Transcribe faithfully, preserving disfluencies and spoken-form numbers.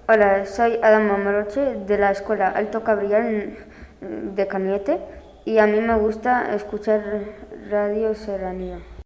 Hola, soy Adama Moroche de la Escuela Alto Cabrillán de Cañete y a mí me gusta escuchar Radio Serranía.